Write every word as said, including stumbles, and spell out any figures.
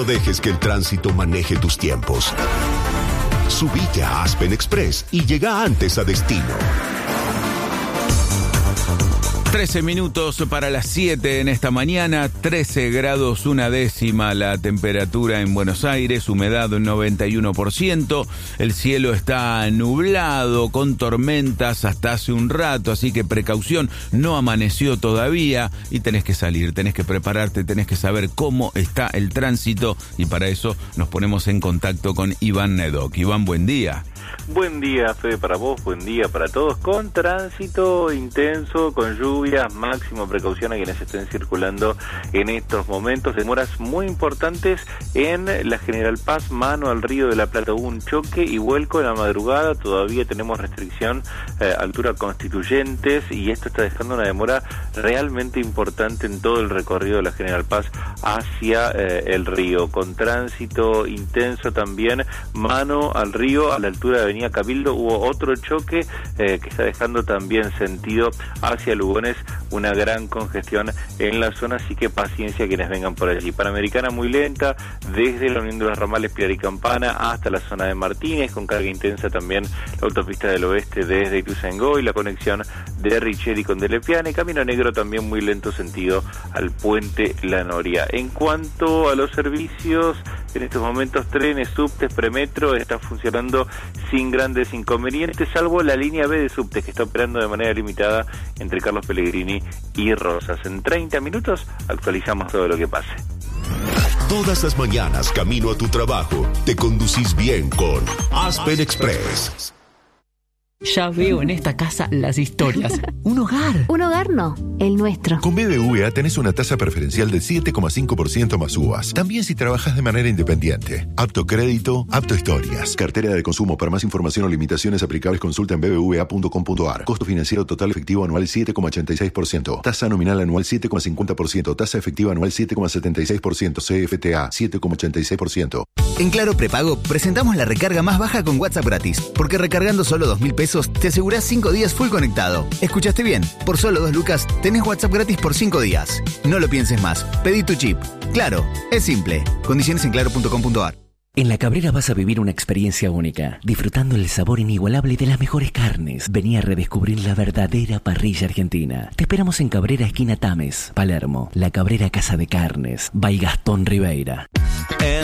No dejes que el tránsito maneje tus tiempos. Subite a Aspen Express y llega antes a destino. trece minutos para las siete en esta mañana, trece grados una décima la temperatura en Buenos Aires, humedad un noventa y uno por ciento, el cielo está nublado con tormentas hasta hace un rato, así que precaución, no amaneció todavía y tenés que salir, tenés que prepararte, tenés que saber cómo está el tránsito y para eso nos ponemos en contacto con Iván Nedoc. Iván, buen día. Buen día, Fede, para vos, buen día para todos, con tránsito intenso, con lluvias, máxima precaución a quienes estén circulando en estos momentos, demoras muy importantes en la General Paz, mano al Río de la Plata, hubo un choque y vuelco en la madrugada, todavía tenemos restricción eh, altura Constituyentes y esto está dejando una demora realmente importante en todo el recorrido de la General Paz hacia eh, el río, con tránsito intenso también, mano al río a la altura de Avenida Cabildo, hubo otro choque eh, que está dejando también sentido hacia Lugones, una gran congestión en la zona, así que paciencia quienes vengan por allí. Panamericana muy lenta, desde la Unión de los Ramales Pilar y Campana hasta la zona de Martínez, con carga intensa también la autopista del oeste desde Ituzaingó y la conexión de Richeri con Delepiane, Camino Negro también muy lento sentido al puente La Noria. En cuanto a los servicios, en estos momentos trenes, subtes, premetro, está funcionando sin grandes inconvenientes, salvo la línea B de subtes que está operando de manera limitada entre Carlos Pellegrini y Rosas. En treinta minutos actualizamos todo lo que pase. Todas las mañanas, camino a tu trabajo, te conducís bien con Aspen Express. Ya veo en esta casa las historias. Un hogar. Un hogar no, el nuestro. Con B B V A tenés una tasa preferencial del siete coma cinco por ciento más U V A S. También si trabajas de manera independiente. Apto crédito, apto historias. Cartera de consumo. Para más información o limitaciones aplicables consulta en b b v a punto com punto a r. Costo financiero total efectivo anual siete coma ochenta y seis por ciento. Tasa nominal anual siete coma cincuenta por ciento. Tasa efectiva anual siete coma setenta y seis por ciento. C F T A siete coma ochenta y seis por ciento. En Claro Prepago presentamos la recarga más baja con WhatsApp gratis. Porque recargando solo dos mil pesos te asegurás cinco días full conectado. ¿Escuchaste bien? Por solo dos lucas tenés WhatsApp gratis por cinco días. No lo pienses más. Pedí tu chip. Claro, es simple. Condiciones en claro punto com punto a r. En La Cabrera vas a vivir una experiencia única, disfrutando el sabor inigualable de las mejores carnes. Vení a redescubrir la verdadera parrilla argentina. Te esperamos en Cabrera, esquina Tames, Palermo. La Cabrera Casa de Carnes, by Gastón Ribeira.